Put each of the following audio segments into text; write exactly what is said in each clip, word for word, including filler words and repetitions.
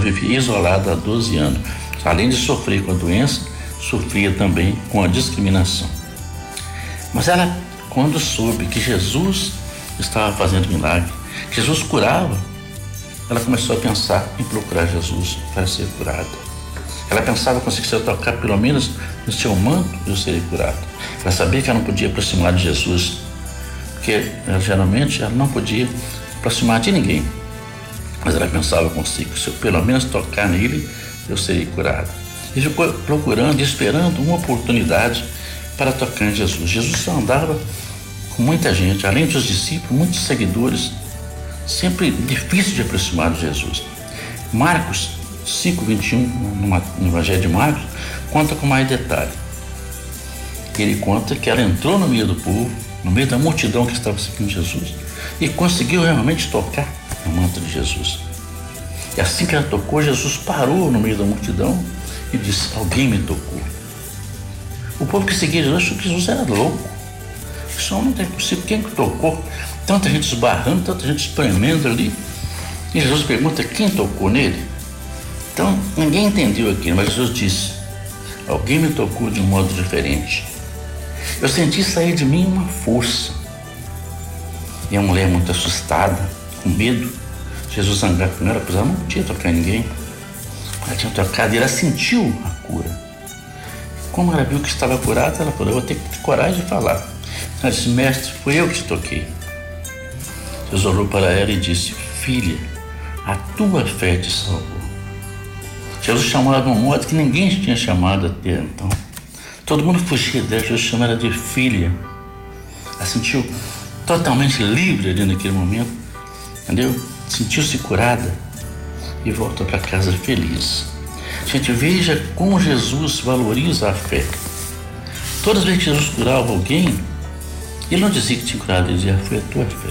vivia isolada há doze anos. Além de sofrer com a doença, sofria também com a discriminação. Mas ela, quando soube que Jesus estava fazendo milagre, que Jesus curava, ela começou a pensar em procurar Jesus para ser curada. Ela pensava que se eu tocar pelo menos no seu manto, eu seria curada. Ela sabia que ela não podia aproximar de Jesus, porque ela, geralmente ela não podia aproximar de ninguém. Mas ela pensava consigo, se eu pelo menos tocar nele, eu seria curada. E ficou procurando, esperando uma oportunidade para tocar em Jesus. Jesus só andava com muita gente, além dos discípulos, muitos seguidores, sempre difícil de aproximar de Jesus. Marcos cinco, vinte e um, no Evangelho de Marcos, conta com mais detalhe. Ele conta que ela entrou no meio do povo, no meio da multidão que estava seguindo Jesus, e conseguiu realmente tocar no manto de Jesus. E assim que ela tocou, Jesus parou no meio da multidão e disse: alguém me tocou. O povo que seguia Jesus achou que Jesus era louco. Isso não é possível. Quem que tocou? Tanta gente esbarrando, tanta gente espremendo ali. E Jesus pergunta: quem tocou nele? Então ninguém entendeu aquilo, mas Jesus disse: alguém me tocou de um modo diferente. Eu senti sair de mim uma força. E a mulher, muito assustada, com medo, Jesus zangado com ela, pois ela não podia tocar em ninguém. Ela tinha tocado e ela sentiu a cura. Como ela viu que estava curada, ela falou: eu vou ter que ter coragem de falar. Ela disse: mestre, fui eu que te toquei. Jesus olhou para ela e disse: filha, a tua fé te salvou. Jesus chamou ela de um modo que ninguém tinha chamado até então. Todo mundo fugia dela, Jesus chamou ela de filha. Ela sentiu totalmente livre ali naquele momento, entendeu? Sentiu-se curada e voltou para casa feliz. Gente, veja como Jesus valoriza a fé. Todas as vezes que Jesus curava alguém, ele não dizia que tinha curado, ele dizia: foi a tua fé.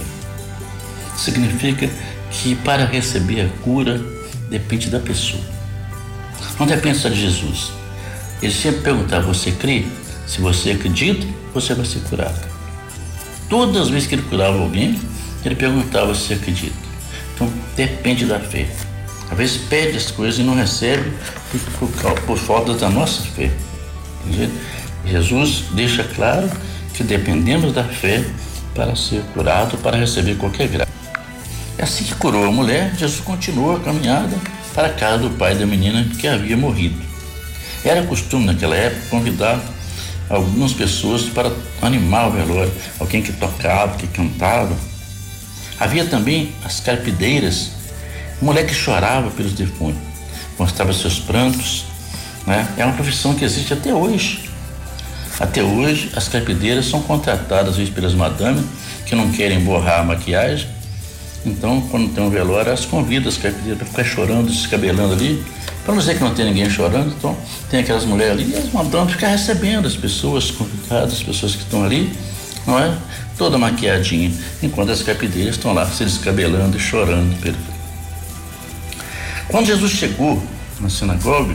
Significa que para receber a cura depende da pessoa, não depende só de Jesus. Ele sempre perguntava: você crê? Se você acredita, você vai ser curado. Todas as vezes que ele curava alguém, ele perguntava se acredita. Então depende da fé. Às vezes pede as coisas e não recebe por, por, por falta da nossa fé. Entendeu? Jesus deixa claro que dependemos da fé para ser curado, para receber qualquer graça. É assim que curou a mulher, Jesus continuou a caminhada para a casa do pai da menina que havia morrido. Era costume naquela época convidar algumas pessoas para animar o velório, alguém que tocava, que cantava. Havia também as carpideiras, mulher que chorava pelos defuntos, mostrava seus prantos, né? É uma profissão que existe até hoje. Até hoje, as carpideiras são contratadas, às vezes, pelas madames que não querem borrar a maquiagem. Então, quando tem um velório, elas convidam as carpideiras para ficar chorando, descabelando ali, para não dizer que não tem ninguém chorando. Então, tem aquelas mulheres ali e as madames ficam recebendo as pessoas convidadas, as pessoas que estão ali, não é? Toda maquiadinha, enquanto as carpideiras estão lá se descabelando e chorando pelo frio. Quando Jesus chegou na sinagoga,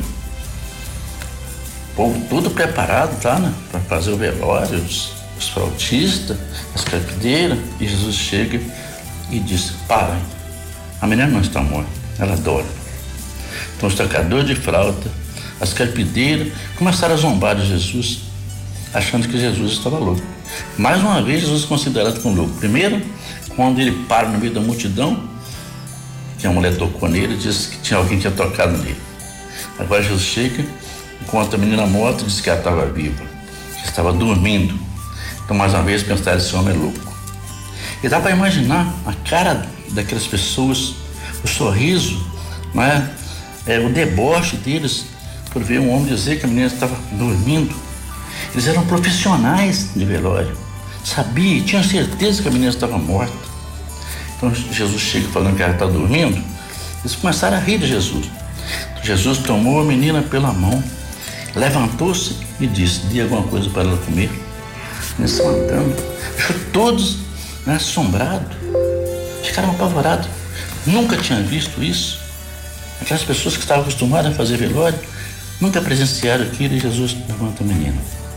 o povo todo preparado, tá, né, para fazer o velório, os, os flautistas, as carpideiras, e Jesus chega e diz: parem, a menina não está morta, ela dorme. Então os tocadores de flauta, as carpideiras, começaram a zombar de Jesus, achando que Jesus estava louco. Mais uma vez, Jesus é considerado como louco. Primeiro, quando ele para no meio da multidão, que a mulher tocou nele, disse que tinha alguém que tinha tocado nele. Agora Jesus chega, encontra a menina morta, disse que ela estava viva, que estava dormindo. Então, mais uma vez, pensaram: esse homem é louco. E dá para imaginar a cara daquelas pessoas, o sorriso, não é? É, o deboche deles por ver um homem dizer que a menina estava dormindo. Eles eram profissionais de velório, sabiam, tinham certeza que a menina estava morta. Então Jesus chega falando que ela está dormindo. Eles começaram a rir de Jesus. Então, Jesus tomou a menina pela mão, levantou-se e disse: dê alguma coisa para ela comer. Eles estão andando, deixou todos, né, assombrados, ficaram apavorados, nunca tinham visto isso. Aquelas pessoas que estavam acostumadas a fazer velório nunca presenciaram aquilo, e Jesus levanta a menina.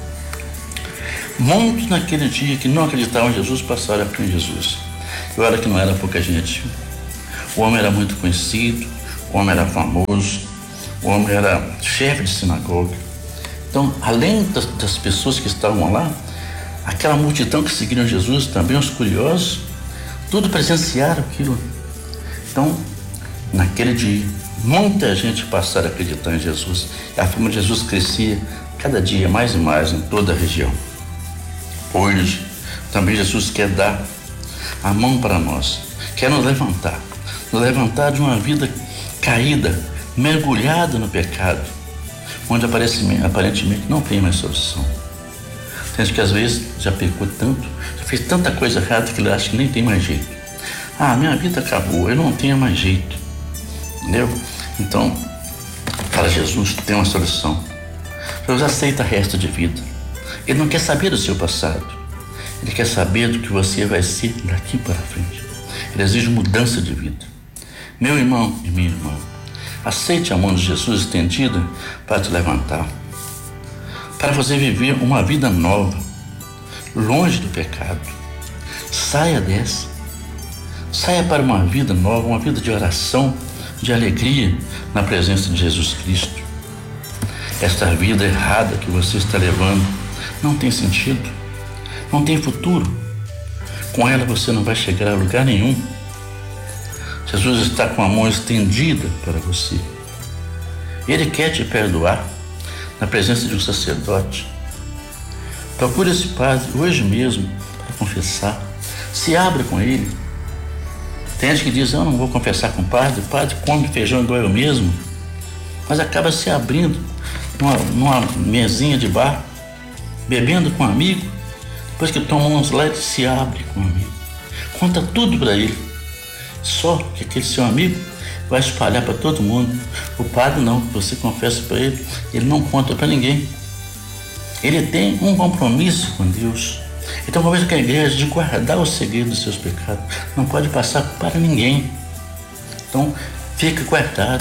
Muitos naquele dia que não acreditavam em Jesus passaram a crer em Jesus. E olha que não era pouca gente. O homem era muito conhecido, o homem era famoso, o homem era chefe de sinagoga. Então, além das, das pessoas que estavam lá, aquela multidão que seguiram Jesus, também os curiosos, tudo presenciaram aquilo. Então, naquele dia, muita gente passaram a acreditar em Jesus. E a fama de Jesus crescia cada dia mais e mais em toda a região. Hoje, também Jesus quer dar a mão para nós, quer nos levantar, nos levantar de uma vida caída, mergulhada no pecado, onde aparentemente não tem mais solução. Tem gente que às vezes já pecou tanto, já fez tanta coisa errada que ele acha que nem tem mais jeito. Ah, minha vida acabou, eu não tenho mais jeito. Entendeu? Então, para Jesus tem uma solução. Jesus aceita o resto de vida. Ele não quer saber do seu passado. Ele quer saber do que você vai ser daqui para frente. Ele exige mudança de vida. Meu irmão e minha irmã, aceite a mão de Jesus estendida para te levantar, para você viver uma vida nova, longe do pecado. Saia dessa. Saia para uma vida nova, uma vida de oração, de alegria na presença de Jesus Cristo. Esta vida errada que você está levando não tem sentido, não tem futuro. Com ela você não vai chegar a lugar nenhum. Jesus está com a mão estendida para você. Ele quer te perdoar na presença de um sacerdote. Procure esse padre hoje mesmo para confessar. Se abra com ele. Tem gente que diz, eu não vou confessar com o padre, o padre come feijão igual eu mesmo, mas acaba se abrindo numa, numa mesinha de bar, bebendo com um amigo, depois que toma uns lá, ele se abre com o amigo, conta tudo para ele, só que aquele seu amigo vai espalhar para todo mundo. O padre não, você confessa para ele, ele não conta para ninguém. Ele tem um compromisso com Deus. Então, conversa com a igreja de guardar o segredo dos seus pecados. Não pode passar para ninguém. Então, fica guardado.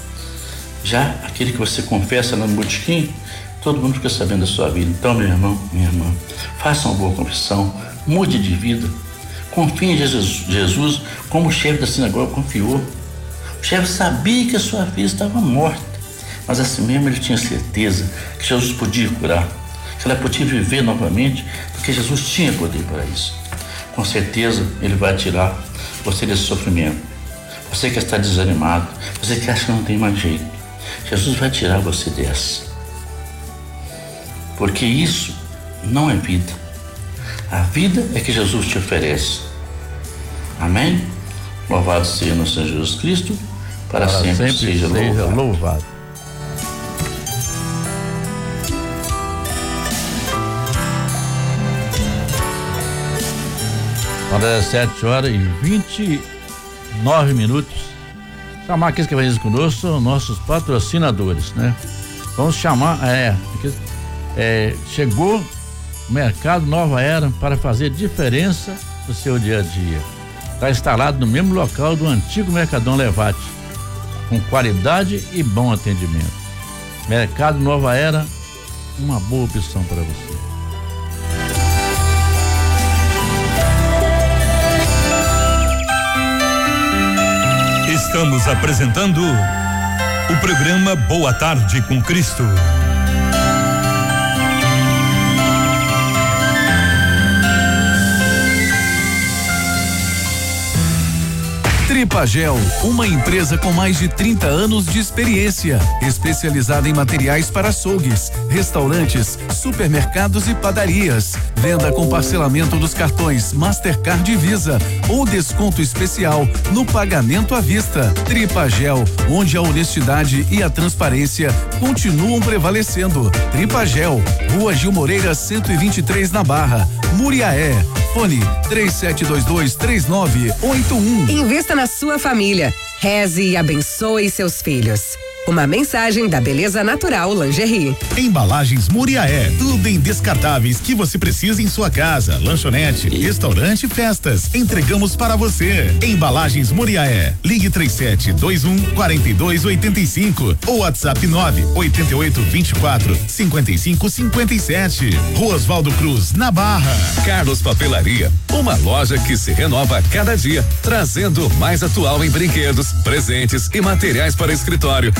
Já aquele que você confessa no botequim, todo mundo fica sabendo da sua vida. Então, meu irmão, minha irmã, faça uma boa confissão, mude de vida. Confie em Jesus, Jesus como o chefe da sinagoga confiou. O chefe sabia que a sua filha estava morta, mas assim mesmo ele tinha certeza que Jesus podia curar, que ela podia viver novamente, porque Jesus tinha poder para isso. Com certeza ele vai tirar você desse sofrimento. Você que está desanimado, você que acha que não tem mais jeito, Jesus vai tirar você dessa. Porque isso não é vida. A vida é que Jesus te oferece. Amém? Louvado seja nosso Senhor Jesus Cristo, para, para sempre, sempre seja, seja louvado. louvado. São dezessete horas e vinte e nove minutos. Chamar aqueles que vêm conosco, são nossos patrocinadores, né? Vamos chamar, é, é, chegou o Mercado Nova Era para fazer diferença no seu dia a dia. Está instalado no mesmo local do antigo Mercadão Levate, com qualidade e bom atendimento. Mercado Nova Era, uma boa opção para você. Estamos apresentando o programa Boa Tarde com Cristo. Tripagel, uma empresa com mais de trinta anos de experiência, especializada em materiais para açougues, restaurantes, supermercados e padarias. Venda com parcelamento dos cartões Mastercard e Visa ou desconto especial no pagamento à vista. Tripagel, onde a honestidade e a transparência continuam prevalecendo. Tripagel, Rua Gil Moreira cento e vinte e três na Barra, Muriaé. Fone três sete dois dois, três nove oito um. Invista na sua família. Reze e abençoe seus filhos. Uma mensagem da Beleza Natural Lingerie. Embalagens Muriaé, tudo em descartáveis que você precisa em sua casa, lanchonete, restaurante, festas. Entregamos para você. Embalagens Muriaé. Ligue trinta e sete, vinte e um, quarenta e dois, oitenta e cinco ou WhatsApp nove oito oito, vinte e quatro, cinquenta e cinco, cinquenta e sete. Rua Oswaldo Cruz, na Barra. Carlos Papelaria, uma loja que se renova a cada dia, trazendo o mais atual em brinquedos, presentes e materiais para escritório.